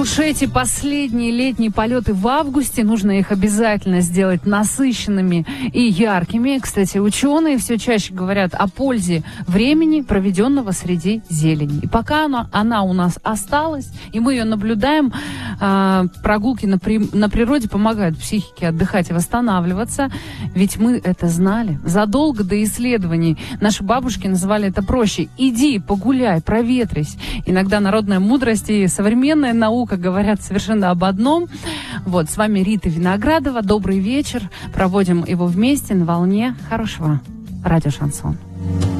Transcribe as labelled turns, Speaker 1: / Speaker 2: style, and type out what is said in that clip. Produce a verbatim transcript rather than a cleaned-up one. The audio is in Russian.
Speaker 1: Уж эти последние летние полеты в августе, нужно их обязательно сделать насыщенными и яркими. Кстати, ученые все чаще говорят о пользе времени, проведенного среди зелени. И пока она, она у нас осталась, и мы ее наблюдаем, э, прогулки на, при, на природе помогают психике отдыхать и восстанавливаться. Ведь мы это знали. Задолго до исследований наши бабушки называли это проще. Иди, погуляй, проветрись. Иногда народная мудрость и современная наука говорят совершенно об одном. Вот, с вами Рита Виноградова. Добрый вечер. Проводим его вместе на волне хорошего радио «Шансон».